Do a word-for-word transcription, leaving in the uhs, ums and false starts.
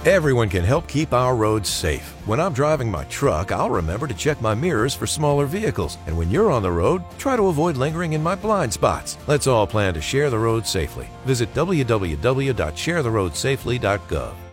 Everyone can help keep our roads safe. When I'm driving my truck, I'll remember to check my mirrors for smaller vehicles. And when you're on the road, try to avoid lingering in my blind spots. Let's all plan to share the road safely. Visit w w w dot share the road safely dot gov.